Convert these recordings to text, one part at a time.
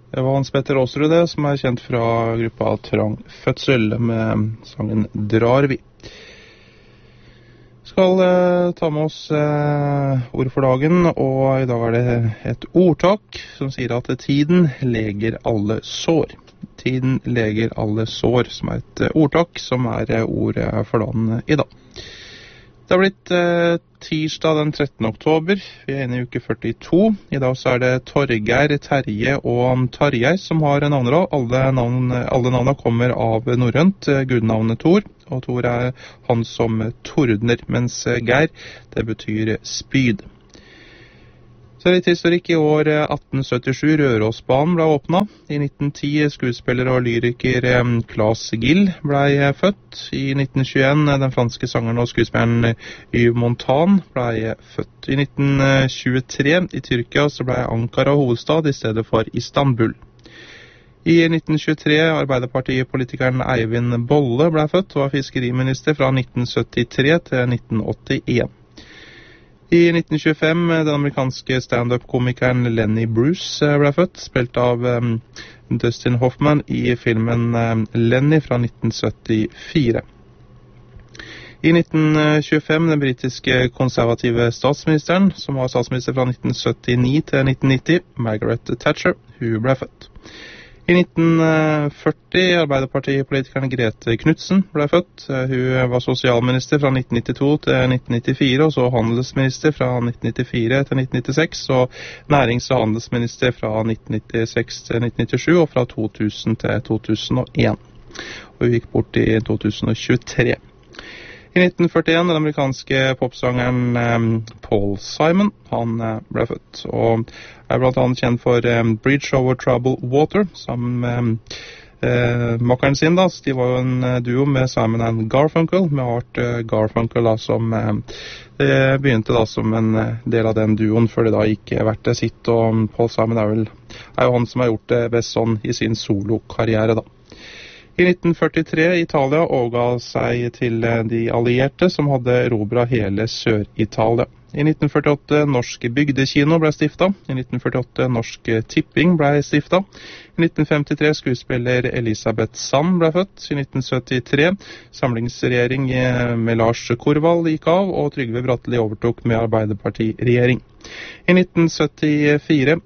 Det var Hans Petter Aasrud det, som kjent fra gruppa Trang Fødsel med sangen Drar vi. Skal ta med oss ord for dagen, og I dag det et ordtak som sier at tiden leger alle sår. Tiden leger alle sår, som et ordtak som ordet for dagen I dag. Det har blitt tirsdag den 13. oktober. Vi inne I uke 42. I dag så det Torgeir, Terje og Tarjei som har navneråd. Alle navnene kommer av norrønt. Gudnavnet Thor, og Thor han som tordner, mens Geir, det betyr spyd. Så litt historikk I år 1877, Rørosbanen ble åpnet. I 1910 skuespiller og lyriker Claes Gill ble født. I 1921 den franske sangeren og skuespilleren Yves Montand ble født. I 1923 I Tyrkia så ble Ankara hovedstad I stedet for Istanbul. I 1923 Arbeiderpartipolitikeren Eivind Bolle ble født og var fiskeriminister fra 1973 til 1981. I 1925 den amerikanske stand-up-komikeren Lenny Bruce ble født, spilt av Dustin Hoffman I filmen Lenny fra 1974. I 1925 den britiske konservative statsministeren, som var statsminister fra 1979 til 1990, Margaret Thatcher, hun ble født. I 1940 Arbeiderpartipolitikeren Grete Knudsen ble født. Hun var sosialminister fra 1992 til 1994, og så handelsminister fra 1994 til 1996, og nærings- og handelsminister fra 1996 til 1997, og fra 2000 til 2001. Og hun gikk bort I 2023. I 1941 den amerikanske popsangeren Paul Simon, han ble født, og blant annet kjent for Bridge Over Troubled Water, sammen med makkeren sin. De var jo en duo med Simon and Garfunkel, med Art Garfunkel, som begynte som en del av den duoen, før det gikk hvert det sitt, og Paul Simon jo han som har gjort det best sånn I sin solokarriere I 1943 Italia overga seg til de allierte som hadde erobret hele Sør-Italia. I 1948 Norsk Bygdekino ble stiftet. I 1948 Norsk Tipping ble stiftet. I 1953 skuespiller Elisabeth Sand ble født. I 1973 samlingsregjering med Lars Korvald gikk av, og Trygve Bratteli overtok med Arbeiderparti-regjering. I 1974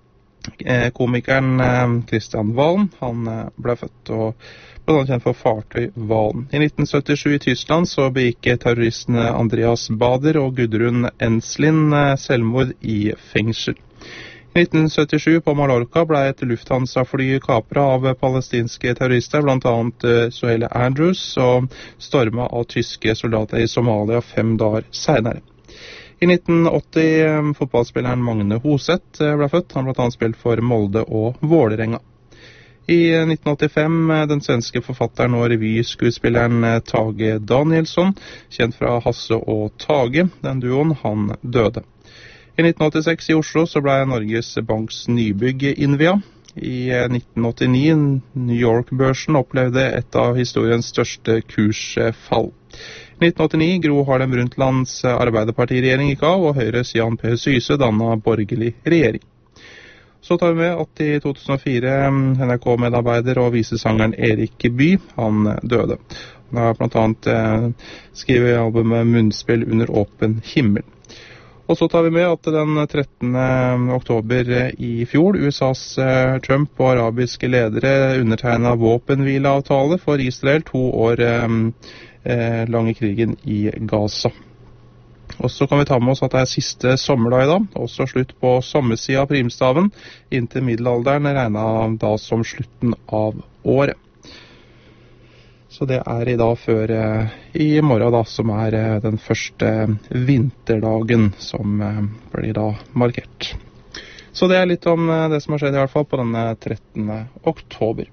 komikeren Kristian Valen, han ble født og ble kjent for fartøy Valen. I 1977 I Tyskland så begikk terroristene Andreas Bader og Gudrun Enslin selvmord I fengsel. I 1977 på Mallorca ble et Lufthansa-fly kapret av palestinske terrorister, blant annet Suhail Andrews, og stormet av tyske soldater I Somalia 5 dager senere. I 1980 fotballspilleren Magne Hoseth ble født. Han ble annet spilt for Molde og Vålerenga. I 1985 den svenske forfatteren og revyskuespilleren Tage Danielsson, kjent fra Hasse og Tage, den duoen, han døde. I 1986 I Oslo så ble Norges Banks nybygg innvia. I 1989 New York-børsen opplevde et av historiens største kursfall. I 1989 Gro Harlem Brundtlands Arbeiderparti-regjering gikk av, og Høyres Jan P. Syse dannet borgerlig regjering. Så tar vi med at I 2004 NRK-medarbeider og visesangeren Erik Bye, han døde. Han har blant annet skrevet albumet Munnspill under åpen himmel. Og så tar vi med at den 13. oktober I fjor, USAs Trump og arabiske ledere undertegnet våpenhvileavtale for Israel 2 år lange krigen I Gaza. Og så kan vi ta med oss at det siste sommerdag I dag, også slutt på sommersiden av primstaven, inntil middelalderen regnet da som slutten av året. Så det I dag før I morgen da, som den første vinterdagen som blir da markert. Så det litt om det som har skjedd I hvert fall på denne 13. oktober.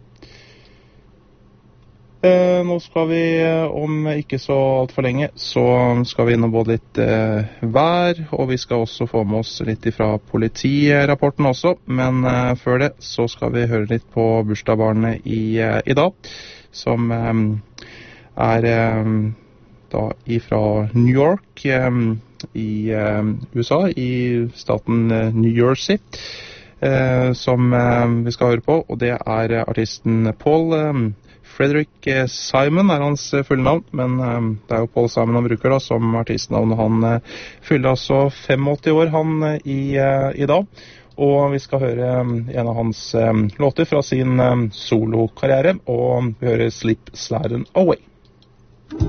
Nå skal vi, om ikke så alt for lenge, så skal vi innom både litt vær, og vi skal også få med oss litt fra politirapporten også. Men før det så skal vi høre litt på bursdagsbarnet I dag, som da fra New York I USA, I staten New Jersey. som vi skal høre på, og det artisten Paul Frederick Simon hans fulle navn, men det jo Paul Simon han bruker da som artistnavn. Han fyller altså 85 år han i dag, og vi skal høre en av hans låter fra sin solokarriere, og vi hører Slip Slidin' Away.